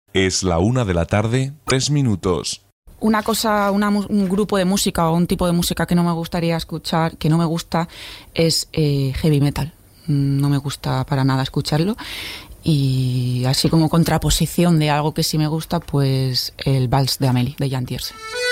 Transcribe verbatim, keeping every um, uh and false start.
Es la una de la tarde, tres minutos. Una cosa, una, un grupo de música o un tipo de música que no me gustaría escuchar, que no me gusta, es eh, heavy metal. No me gusta para nada escucharlo. Y así como contraposición de algo que sí me gusta, pues el Vals de Amélie, de Jan Tiersen.